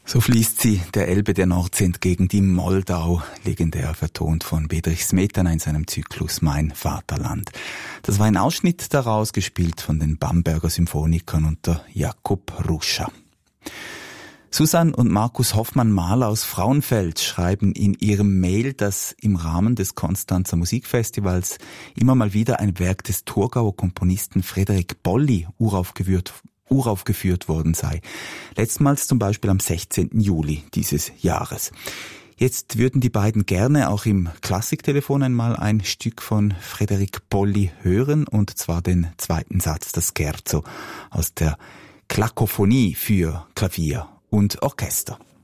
So fließt sie der Elbe der Nordsee entgegen die Moldau, legendär vertont von Bedřich Smetana in seinem Zyklus Mein Vaterland. Das war ein Ausschnitt daraus, gespielt von den Bamberger Symphonikern unter Jakub Ruscha. Susan und Markus Hoffmann-Mahler aus Frauenfeld schreiben in ihrem Mail, dass im Rahmen des Konstanzer Musikfestivals immer mal wieder ein Werk des Thurgauer Komponisten Frederik Bolli uraufgeführt worden sei. Letztmals zum Beispiel am 16. Juli dieses Jahres. Jetzt würden die beiden gerne auch im Klassiktelefon einmal ein Stück von Frederik Bolli hören, und zwar den zweiten Satz, das Scherzo aus der Klakophonie für Klavier und Orchester.